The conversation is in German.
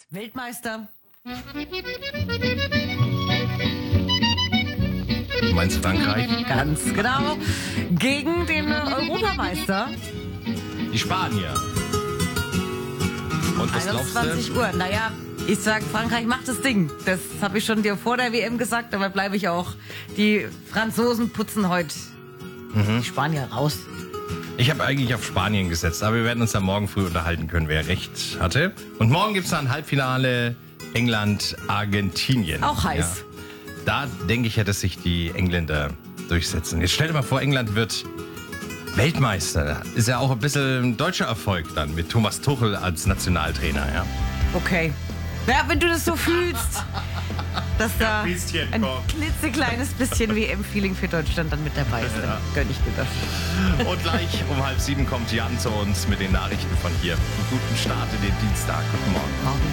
Weltmeister. Du meinst Frankreich? Ganz genau. Gegen den Europameister. Die Spanier. Und was glaubst du? 21 Uhr. Naja, ich sag, Frankreich macht das Ding. Das habe ich schon dir vor der WM gesagt, dabei bleibe ich auch. Die Franzosen putzen heute die Spanier raus. Ich habe eigentlich auf Spanien gesetzt, aber wir werden uns dann morgen früh unterhalten können, wer recht hatte. Und morgen gibt es dann Halbfinale England-Argentinien. Auch heiß. Ja. Da denke ich ja, dass sich die Engländer durchsetzen. Jetzt stell dir mal vor, England wird Weltmeister. Ist ja auch ein bisschen ein deutscher Erfolg dann mit Thomas Tuchel als Nationaltrainer. Ja. Okay. Ja, wenn du das so fühlst, dass da ein klitzekleines bisschen WM-Feeling für Deutschland dann mit dabei ist, dann gönn ich dir das. Und gleich um 6:30 kommt Jan zu uns mit den Nachrichten von hier. Einen guten Start in den Dienstag. Guten Morgen. Morgen.